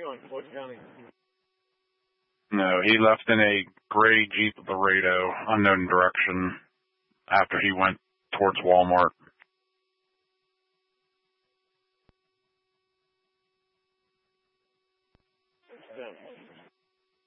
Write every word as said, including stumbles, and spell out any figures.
No, he left in a gray Jeep Laredo, unknown direction, after he went towards Walmart.